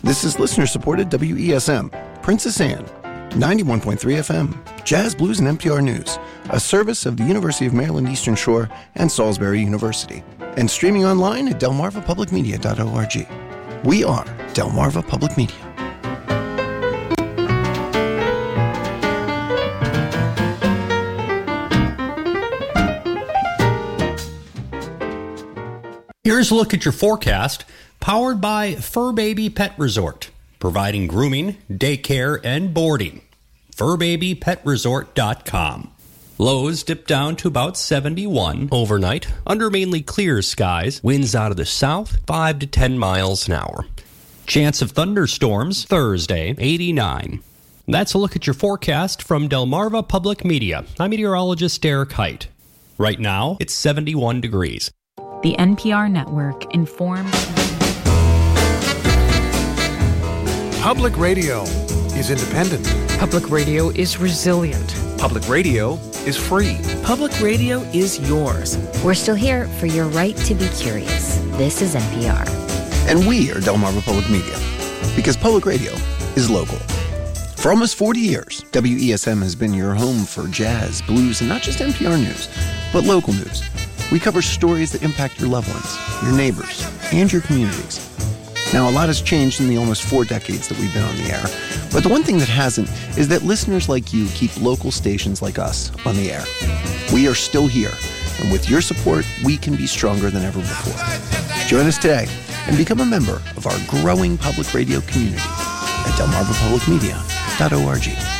This is listener-supported WESM, Princess Anne, 91.3 FM, Jazz, Blues, and NPR News, a service of the University of Maryland Eastern Shore and Salisbury University, and streaming online at delmarvapublicmedia.org. We are Delmarva Public Media. Here's a look at your forecast, powered by Fur Baby Pet Resort, providing grooming, daycare, and boarding. FurBabyPetResort.com. Lows dip down to about 71 overnight, under mainly clear skies, winds out of the south, 5 to 10 miles an hour. Chance of thunderstorms Thursday, 89. That's a look at your forecast from Delmarva Public Media. I'm meteorologist Derek Height. Right now, it's 71 degrees. The NPR network informs. Public radio is independent. Public radio is resilient. Public radio is free. Public radio is yours. We're still here for your right to be curious. This is NPR. And we are Delmarva Public Media, because public radio is local. For almost 40 years, WESM has been your home for jazz, blues, and not just NPR news, but local news. We cover stories that impact your loved ones, your neighbors, and your communities. Now, a lot has changed in the almost 4 decades that we've been on the air, but the one thing that hasn't is that listeners like you keep local stations like us on the air. We are still here, and with your support, we can be stronger than ever before. Join us today and become a member of our growing public radio community at delmarvapublicmedia.org.